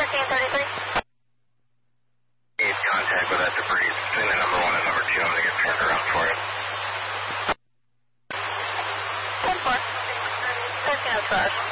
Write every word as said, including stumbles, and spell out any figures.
thirteen thirty-three. Need contact with that debris between the number one and number two. I'm going to get turned around for you. ten four. thirteen oh five.